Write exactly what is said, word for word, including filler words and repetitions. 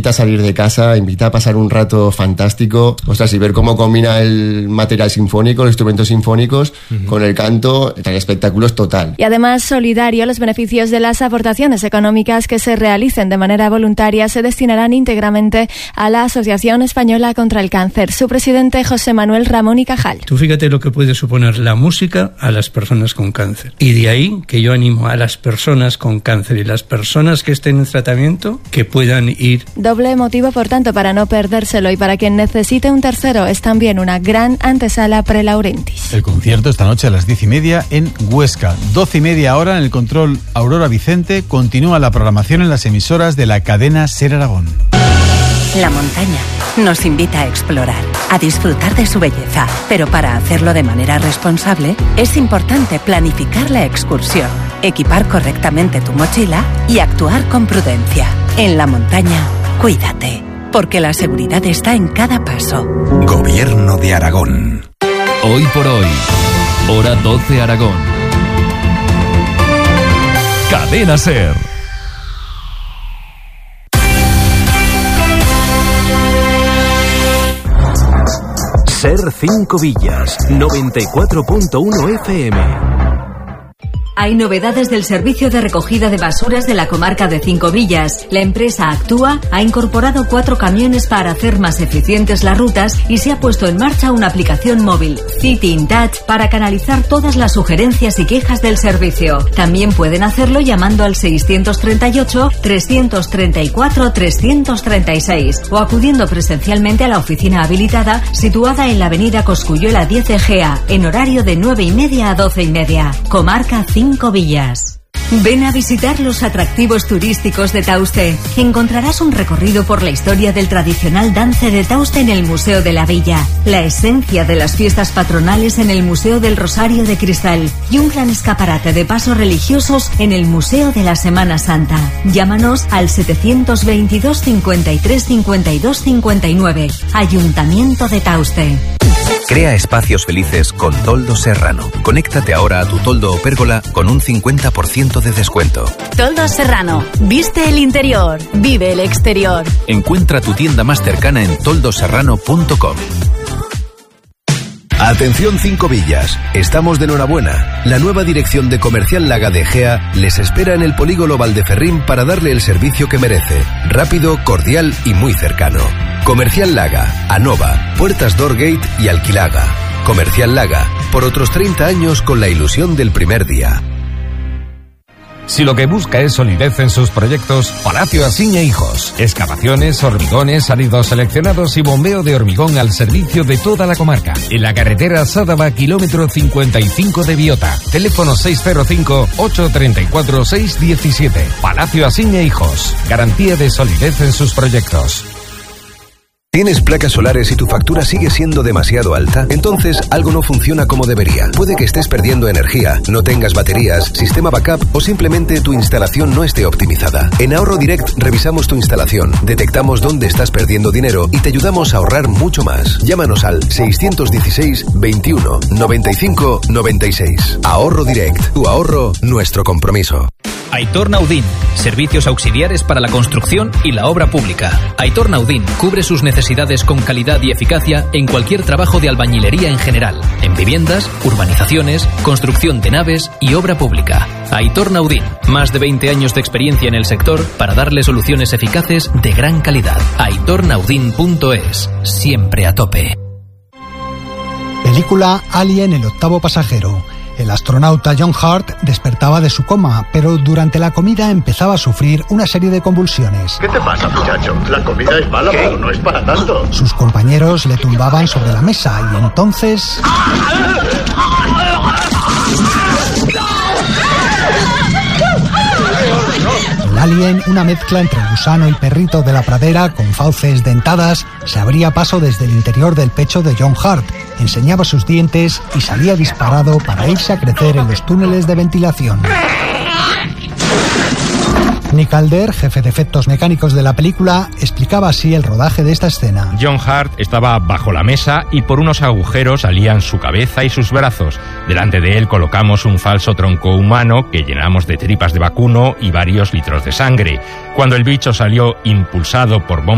invita a salir de casa, invita a pasar un rato fantástico. Ostras, y ver cómo combina el material sinfónico, los instrumentos sinfónicos, uh-huh. con el canto, el espectáculo es total. Y además solidario, los beneficios de las aportaciones económicas que se realicen de manera voluntaria se destinarán íntegramente a la Asociación Española contra el Cáncer. Su presidente, José Manuel Ramón y Cajal. Tú fíjate lo que puede suponer la música a las personas con cáncer. Y de ahí que yo animo a las personas con cáncer y las personas que estén en tratamiento que puedan ir. Doble motivo, por tanto, para no perdérselo, y para quien necesite un tercero es también una gran antesala pre-Laurentis. El concierto esta noche a las diez y media en Huesca. Doce y media hora en el control Aurora Vicente. Continúa la programación en las emisoras de la cadena Ser Aragón. La montaña nos invita a explorar, a disfrutar de su belleza, pero para hacerlo de manera responsable es importante planificar la excursión, equipar correctamente tu mochila y actuar con prudencia. En la montaña, cuídate, porque la seguridad está en cada paso. Gobierno de Aragón. Hoy por hoy, hora doce Aragón. Cadena Ser. Ser cinco Villas, noventa y cuatro punto uno F M. Hay novedades del servicio de recogida de basuras de la comarca de Cinco Villas. La empresa Actúa ha incorporado cuatro camiones para hacer más eficientes las rutas y se ha puesto en marcha una aplicación móvil, City in Touch, para canalizar todas las sugerencias y quejas del servicio. También pueden hacerlo llamando al seiscientos treinta y ocho, trescientos treinta y cuatro, trescientos treinta y seis o acudiendo presencialmente a la oficina habilitada situada en la avenida Cosculluela diez Egea, en horario de nueve y media a doce y media. Comarca Cinco Villas. Ven a visitar los atractivos turísticos de Tauste. Encontrarás un recorrido por la historia del tradicional dance de Tauste en el Museo de la Villa, la esencia de las fiestas patronales en el Museo del Rosario de Cristal y un gran escaparate de pasos religiosos en el Museo de la Semana Santa. Llámanos al setecientos veintidós, cincuenta y tres, cincuenta y dos, cincuenta y nueve. Ayuntamiento de Tauste. Crea espacios felices con Toldo Serrano. Conéctate ahora a tu toldo o pérgola con un cincuenta por ciento de descuento. Toldo Serrano. Viste el interior, vive el exterior. Encuentra tu tienda más cercana en toldo serrano punto com. Atención Cinco Villas, estamos de enhorabuena. La nueva dirección de Comercial Laga de Egea les espera en el polígono Valdeferrín para darle el servicio que merece. Rápido, cordial y muy cercano. Comercial Laga, Anova, Puertas Doorgate y Alquilaga. Comercial Laga, por otros treinta años con la ilusión del primer día. Si lo que busca es solidez en sus proyectos, Palacio Asiña Hijos. Excavaciones, hormigones, áridos seleccionados y bombeo de hormigón al servicio de toda la comarca. En la carretera Sádava, kilómetro cincuenta y cinco de Biota. Teléfono seis cero cinco, ocho tres cuatro, seis uno siete. Palacio Asiña Hijos. Garantía de solidez en sus proyectos. ¿Tienes placas solares y tu factura sigue siendo demasiado alta? Entonces algo no funciona como debería. Puede que estés perdiendo energía, no tengas baterías, sistema backup o simplemente tu instalación no esté optimizada. En Ahorro Direct revisamos tu instalación, detectamos dónde estás perdiendo dinero y te ayudamos a ahorrar mucho más. Llámanos al seiscientos dieciséis, veintiuno, noventa y cinco, noventa y seis. Ahorro Direct, tu ahorro, nuestro compromiso. Aitor Naudín, servicios auxiliares para la construcción y la obra pública. Aitor Naudín cubre sus necesidades con calidad y eficacia en cualquier trabajo de albañilería en general, en viviendas, urbanizaciones, construcción de naves y obra pública. Aitor Naudín, más de veinte años de experiencia en el sector para darle soluciones eficaces de gran calidad. aitor naudín punto es, siempre a tope. Película Alien, el octavo pasajero. El astronauta John Hurt despertaba de su coma, pero durante la comida empezaba a sufrir una serie de convulsiones. ¿Qué te pasa, muchacho? La comida es mala, ¿qué? Pero no es para tanto. Sus compañeros le tumbaban sobre la mesa y entonces... El alien, una mezcla entre el gusano y perrito de la pradera con fauces dentadas, se abría paso desde el interior del pecho de John Hurt, enseñaba sus dientes y salía disparado para irse a crecer en los túneles de ventilación. Nick Calder, jefe de efectos mecánicos de la película, explicaba así el rodaje de esta escena. John Hurt estaba bajo la mesa y por unos agujeros salían su cabeza y sus brazos. Delante de él colocamos un falso tronco humano que llenamos de tripas de vacuno y varios litros de sangre. Cuando el bicho salió impulsado por bombas